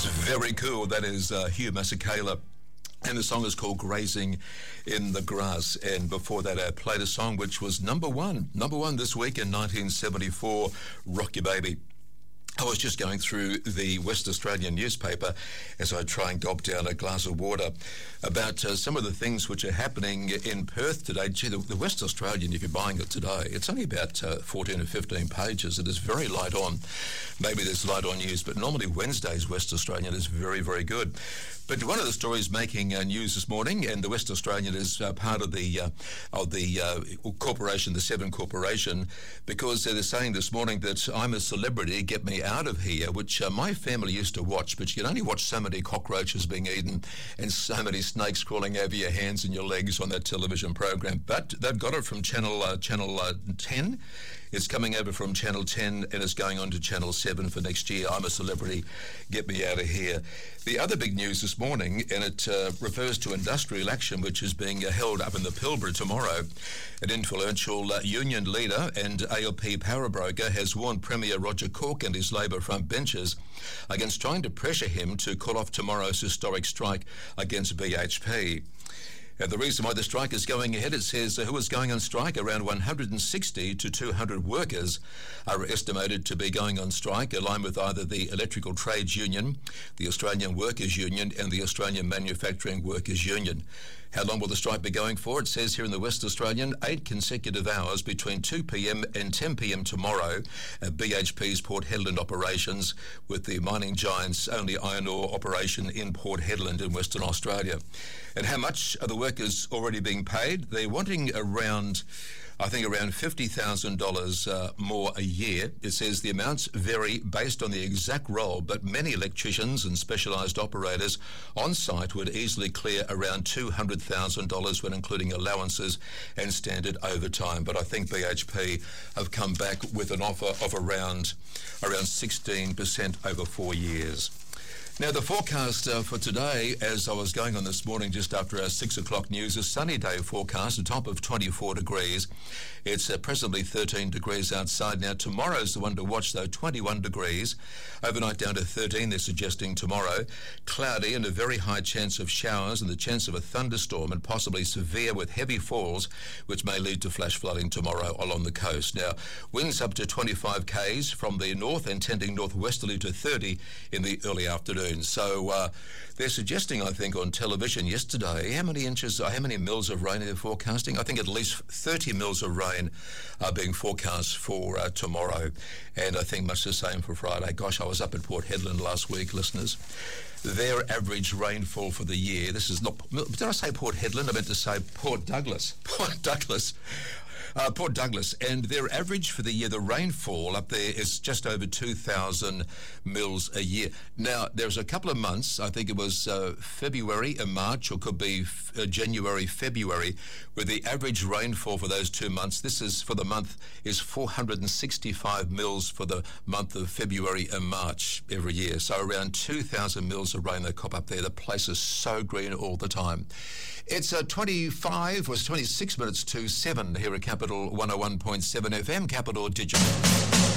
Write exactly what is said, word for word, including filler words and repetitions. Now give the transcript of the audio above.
It's very cool. That is uh, Hugh Masekela. And the song is called Grazing in the Grass. And before that, I played a song which was number one. Number one this week in nineteen seventy-four, Rock Your Baby. I was just going through the West Australian newspaper as I try and gulp down a glass of water about uh, some of the things which are happening in Perth today. Gee, the, the West Australian, if you're buying it today, it's only about uh, fourteen or fifteen pages. It is very light on. Maybe there's light on news, but normally Wednesday's West Australian is very, very good. But one of the stories making uh, news this morning, and the West Australian is uh, part of the uh, of the uh, corporation, the Seven Corporation, because they're saying this morning that I'm a celebrity, get me out of here, which uh, my family used to watch, but you can only watch so many cockroaches being eaten and so many snakes crawling over your hands and your legs on that television program. But they've got it from Channel uh, Channel uh, ten. It's coming over from Channel ten and it's going on to Channel seven for next year. I'm a celebrity, get me out of here. The other big news this morning, and it uh, refers to industrial action, which is being uh, held up in the Pilbara tomorrow. An influential uh, union leader and A L P power broker has warned Premier Roger Cook and his Labor front benches against trying to pressure him to call off tomorrow's historic strike against B H P. And the reason why the strike is going ahead, it says uh, who is going on strike? Around one hundred sixty to two hundred workers are estimated to be going on strike, aligned with either the Electrical Trades Union, the Australian Workers Union and the Australian Manufacturing Workers Union. How long will the strike be going for? It says here in the West Australian, eight consecutive hours between two p.m. and ten p.m. tomorrow at B H P's Port Hedland operations, with the mining giant's only iron ore operation in Port Hedland in Western Australia. And how much are the workers already being paid? They're wanting around, I think around fifty thousand dollars uh, more a year. It says the amounts vary based on the exact role, but many electricians and specialised operators on site would easily clear around two hundred thousand dollars when including allowances and standard overtime. But I think B H P have come back with an offer of around, around sixteen percent over four years. Now, the forecast uh, for today, as I was going on this morning just after our six o'clock news, a sunny day forecast, a top of twenty-four degrees. It's uh, presently thirteen degrees outside. Now, tomorrow's the one to watch, though, twenty-one degrees. Overnight down to thirteen, they're suggesting tomorrow. Cloudy and a very high chance of showers and the chance of a thunderstorm and possibly severe with heavy falls, which may lead to flash flooding tomorrow along the coast. Now, winds up to twenty-five kays from the north and tending northwesterly to thirty in the early afternoon. So uh, they're suggesting, I think, on television yesterday, how many inches, uh, how many mils of rain they're forecasting? I think at least thirty mils of rain are being forecast for uh, tomorrow. And I think much the same for Friday. Gosh, I was up at Port Hedland last week, listeners. Their average rainfall for the year, this is not, did I say Port Hedland? I meant to say Port Douglas. Port Douglas. Uh, Port Douglas, and their average for the year, the rainfall up there is just over two thousand mils a year. Now, there's a couple of months, I think it was uh, February and March, or could be f- uh, January, February, where the average rainfall for those two months, this is for the month, is four hundred sixty-five mils for the month of February and March every year. So around two thousand mils of rain they cop up there. The place is so green all the time. It's uh, twenty-five, or twenty-six minutes to seven here at Capital one oh one point seven F M, Capital Digital.